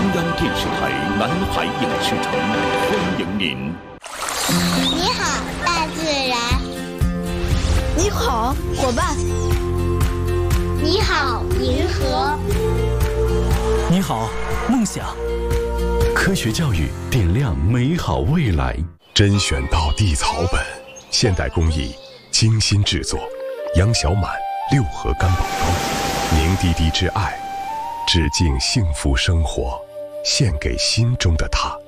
央电视台南海影视城欢迎您。 你好，大自然。 你好，伙伴。 你好，银河。 你好，梦想。 科学教育点亮美好未来。甄选到地草本，现代工艺，精心制作。杨小满六合干宝膏，凝滴滴之爱，致敬幸福生活，献给心中的他。